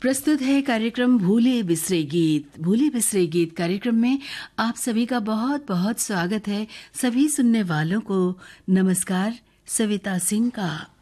प्रस्तुत है कार्यक्रम भूले बिसरे गीत। भूले बिसरे गीत कार्यक्रम में आप सभी का बहुत बहुत स्वागत है। सभी सुनने वालों को नमस्कार। सविता सिंह का